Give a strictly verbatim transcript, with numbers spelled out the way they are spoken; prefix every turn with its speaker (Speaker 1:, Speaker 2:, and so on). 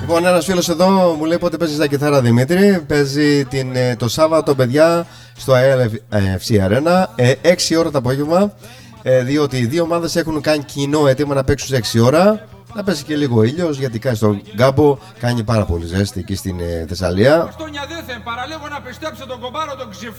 Speaker 1: Λοιπόν, ένας φίλος εδώ μου λέει πότε παίζει τα κιθάρα, Δημήτρη. Παίζει την, το Σάββατο, παιδιά, στο ΑΕΛ εφ σι Arena, έξι ώρα το απόγευμα. Διότι οι δύο ομάδες έχουν κάνει κοινό αίτημα να παίξουν σε έξι ώρα. Να πέσει και λίγο ήλιος, γιατί κάνει στον κάμπο, κάνει πάρα πολύ ζέστη εκεί στην Θεσσαλία.